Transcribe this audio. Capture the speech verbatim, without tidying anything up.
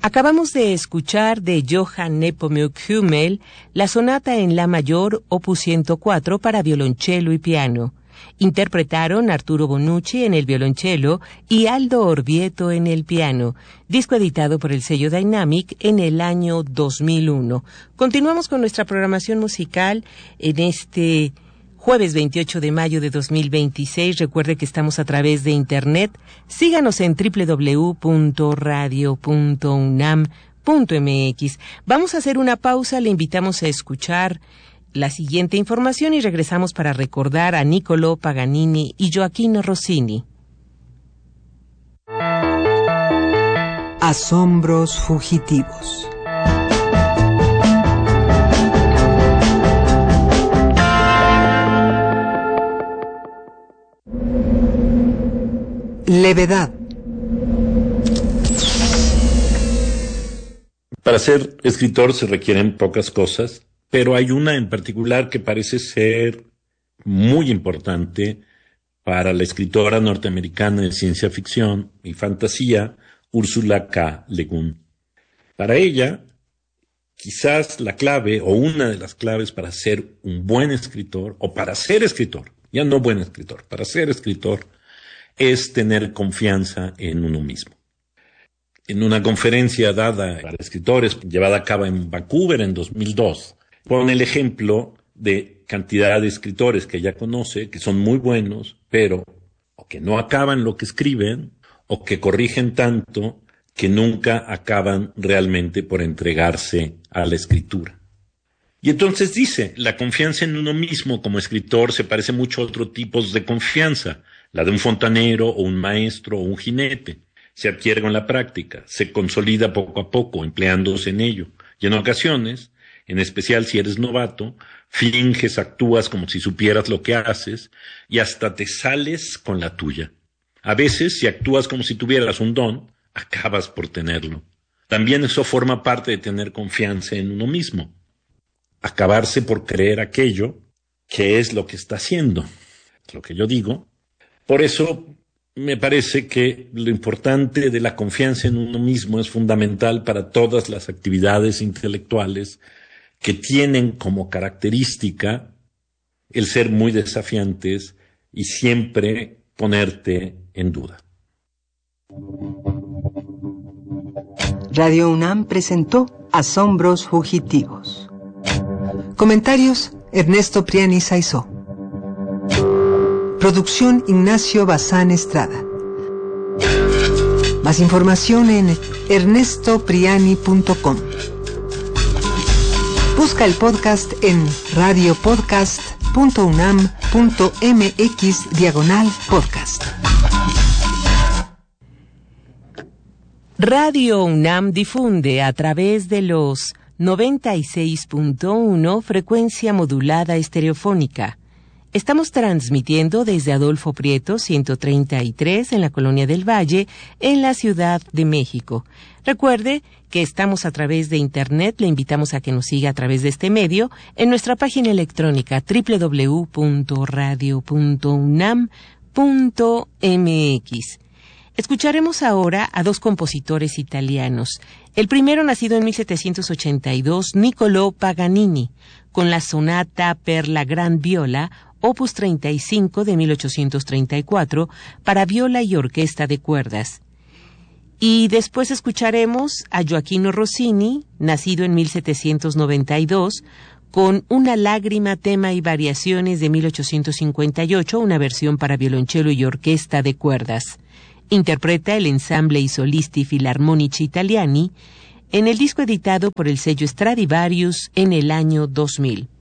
Acabamos de escuchar de Johann Nepomuk Hummel la sonata en la mayor opus ciento cuatro para violonchelo y piano. Interpretaron Arturo Bonucci en el violonchelo y Aldo Orvieto en el piano, disco editado por el sello Dynamic en el año dos mil uno. Continuamos con nuestra programación musical en este jueves veintiocho de mayo de dos mil veintiséis. Recuerde que estamos a través de internet. Síganos en doble u doble u doble u punto radio punto unam punto m x. Vamos a hacer una pausa, le invitamos a escuchar la siguiente información y regresamos para recordar a Niccolò Paganini y Gioachino Rossini. Asombros fugitivos. Levedad. Para ser escritor se requieren pocas cosas, pero hay una en particular que parece ser muy importante para la escritora norteamericana de ciencia ficción y fantasía, Ursula K. Le Guin. Para ella, quizás la clave o una de las claves para ser un buen escritor, o para ser escritor, ya no buen escritor, para ser escritor, es tener confianza en uno mismo. En una conferencia dada para escritores, llevada a cabo en Vancouver en dos mil dos, pone el ejemplo de cantidad de escritores que ella conoce, que son muy buenos, pero o que no acaban lo que escriben, o que corrigen tanto que nunca acaban realmente por entregarse a la escritura. Y entonces dice, la confianza en uno mismo como escritor se parece mucho a otros tipos de confianza, la de un fontanero o un maestro o un jinete. Se adquiere con la práctica, se consolida poco a poco, empleándose en ello. Y en ocasiones, en especial si eres novato, finges, actúas como si supieras lo que haces y hasta te sales con la tuya. A veces, si actúas como si tuvieras un don, acabas por tenerlo. También eso forma parte de tener confianza en uno mismo. Acabarse por creer aquello que es lo que está haciendo. Es lo que yo digo. Por eso me parece que lo importante de la confianza en uno mismo es fundamental para todas las actividades intelectuales que tienen como característica el ser muy desafiantes y siempre ponerte en duda. Radio UNAM presentó Asombros fugitivos. Comentarios: Ernesto Priani Saizó. Producción: Ignacio Bazán Estrada. Más información en ernesto priani punto com. Busca el podcast en radiopodcast punto unam punto m x diagonal podcast. Radio UNAM difunde a través de los noventa y seis punto uno frecuencia modulada estereofónica. Estamos transmitiendo desde Adolfo Prieto ciento treinta y tres en la Colonia del Valle, en la Ciudad de México. Recuerde que estamos a través de internet, le invitamos a que nos siga a través de este medio en nuestra página electrónica doble u doble u doble u punto radio punto unam punto m x. Escucharemos ahora a dos compositores italianos. El primero, nacido en mil setecientos ochenta y dos, Niccolò Paganini, con la sonata per la gran viola, opus treinta y cinco de mil ochocientos treinta y cuatro, para viola y orquesta de cuerdas. Y después escucharemos a Gioachino Rossini, nacido en mil setecientos noventa y dos, con Una lágrima, tema y variaciones de mil ochocientos cincuenta y ocho, una versión para violonchelo y orquesta de cuerdas. Interpreta el Ensemble i Solisti Filarmonici Italiani en el disco editado por el sello Stradivarius en el año dos mil.